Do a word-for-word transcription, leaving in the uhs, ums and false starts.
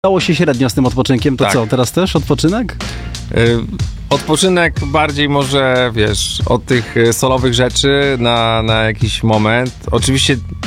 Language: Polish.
Dało się średnio z tym odpoczynkiem, to Tak. co, teraz też odpoczynek? Y, Odpoczynek bardziej może, wiesz, od tych y, solowych rzeczy na, na jakiś moment. Oczywiście